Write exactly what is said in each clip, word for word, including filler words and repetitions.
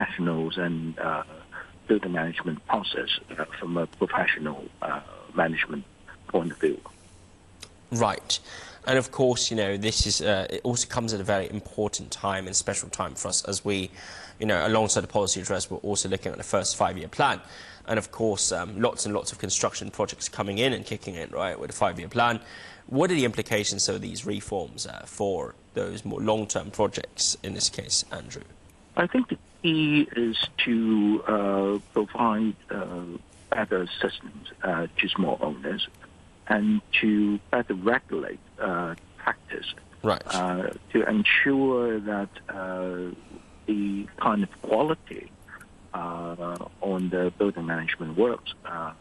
professionals and uh, building management process uh, from a professional uh, management point of view. Right. And of course, you know, this is, uh, it also comes at a very important time and special time for us as we, you know, alongside the policy address, we're also looking at the first five-year plan. And of course, um, lots and lots of construction projects coming in and kicking in, right, with a five-year plan. What are the implications of these reforms uh, for those more long-term projects in this case, Andrew? I think the key is to uh, provide uh, better systems uh, to small owners and to better regulate uh, practice, right. uh, to ensure that uh, the kind of quality uh, on the building management works uh,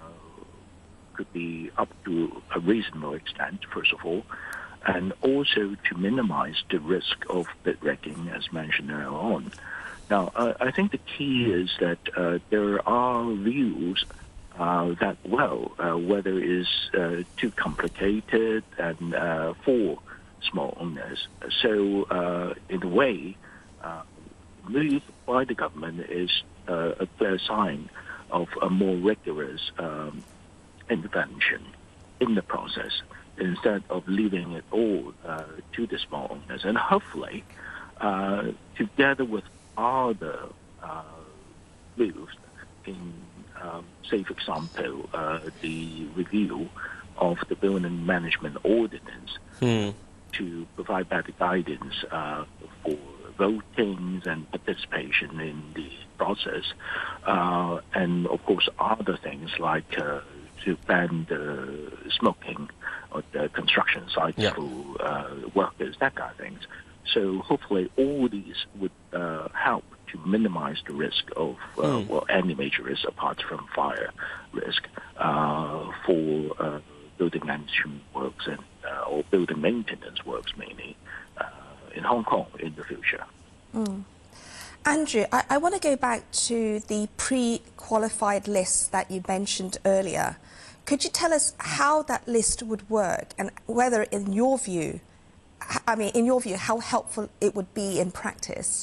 could be up to a reasonable extent, first of all, and also to minimize the risk of bid rigging, as mentioned earlier on. Now, uh, I think the key is that uh, there are views uh, that, well, uh, whether it is uh, too complicated and uh, for small owners. So, uh, in a way, uh, move by the government is uh, a clear sign of a more rigorous um, intervention in the process instead of leaving it all uh, to the small owners. And hopefully, uh, together with other uh, moves in, um, say, for example, uh, the review of the building management ordinance hmm. to provide better guidance uh, for votings and participation in the process, uh, and of course other things like uh, to ban the smoking on the construction sites yeah. for uh, workers, that kind of things. So hopefully all these would uh, help to minimize the risk of, uh, mm. well, any major risk apart from fire risk uh, for uh, building management works and uh, or building maintenance works mainly uh, in Hong Kong in the future. Mm. Andrew, I, I want to go back to the pre-qualified list that you mentioned earlier. Could you tell us how that list would work and whether, in your view, I mean, in your view, how helpful it would be in practice?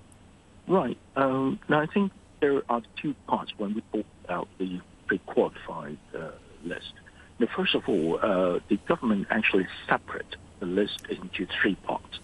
Right. Um, now, I think there are two parts when we talk about the pre-qualified uh, list. Now, first of all, uh, the government actually separate the list into three parts.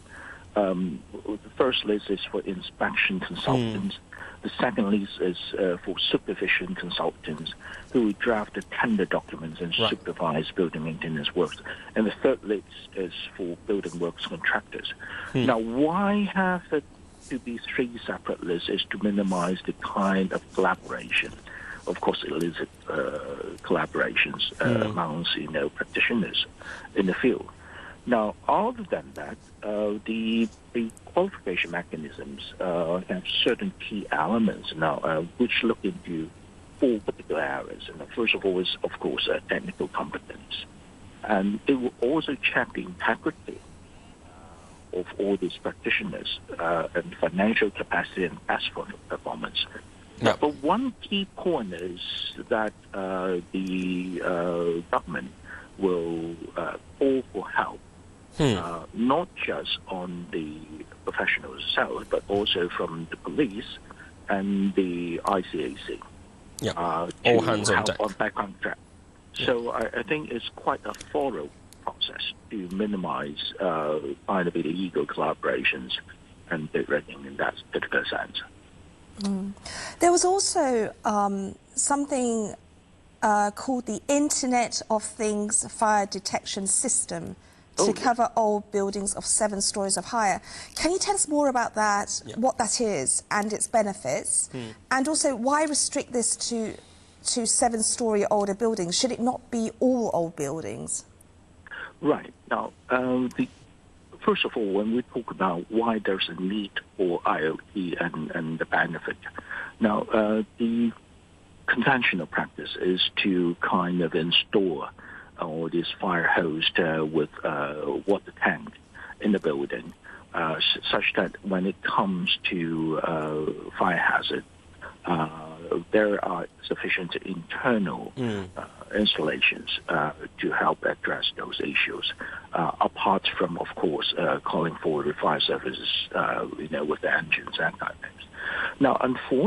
Um, the first list is for inspection consultants. Mm. The second list is uh, for supervision consultants who draft the tender documents and right. supervise building maintenance works. And the third list is for building works contractors. Hmm. Now, why have it to be three separate lists is to minimize the kind of collaboration, of course, illicit uh, collaborations uh, hmm. amongst, you know, practitioners in the field. Now, other than that, uh, the, the qualification mechanisms uh, have certain key elements now, uh, which look into four particular areas. And first of all is, of course, uh, technical competence. And it will also check the integrity uh, of all these practitioners uh, and financial capacity and past performance. Yeah. But one key point is that uh, the uh, government will uh, call for help. Hmm. Uh, not just on the professionals themselves, but also from the police and the I C A C. Yeah. Uh, All hands on deck. On background check. Yeah. So I, I think it's quite a thorough process to minimize uh, kind of illegal collaborations and bid rigging in that particular sense. Mm. There was also um, something uh, called the Internet of Things Fire Detection System to oh, cover yeah. old buildings of seven stories of higher. Can you tell us more about that, yeah. what that is and its benefits, hmm. and also why restrict this to, to seven-storey older buildings? Should it not be all old buildings? Right. Now, um, the, first of all, when we talk about why there's a need for I O T and, and the benefit, now, uh, the conventional practice is to kind of install or this fire hose uh, with uh, water tank in the building, uh, such that when it comes to uh, fire hazard, uh, there are sufficient internal mm. uh, installations uh, to help address those issues. Uh, apart from, of course, uh, calling for the fire services, uh, you know, with the engines and that kind of things. Now, unfortunately,